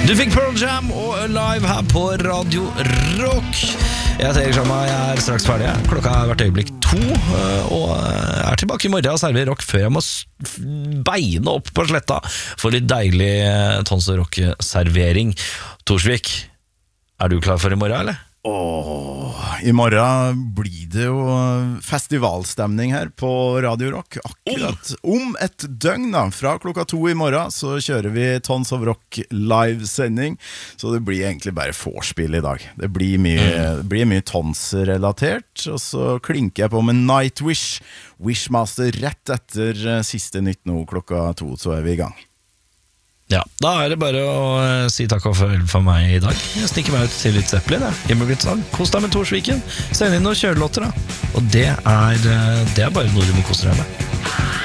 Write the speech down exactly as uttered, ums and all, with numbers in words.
Du fikk Pearl Jam og Alive her på Radio Rock. Jeg heter Erik Sjarma, jeg er straks ferdig. Klokka er hvert øyeblikk to, og er tilbake i morgen og serverer rock før jeg må beine opp på sletta for litt deilig tons og rock-servering. Torsvik, er du klar for i morgen, eller? Åh, i morgen blir det jo festivalstemning her på Radio Rock. Akkurat om et døgn da, fra klokka to i morgen, så kjører vi Tons of Rock live-sending. Så det blir egentlig bare vorspiel i dag. Det blir mye, mm. det blir mye tons-relatert. Og så klinker jeg på med Nightwish, Wishmaster rett etter siste nytt nå klokka to, så er vi i gang. Ja, da er det bare å si takk og farvel for meg i dag. Jeg stikker meg ut til litt Zeppelin, Immigrant-sang. Kos deg med Torsviken. Send inn noen kjørelåter da. Og det er, det er bare noe du må kose deg med.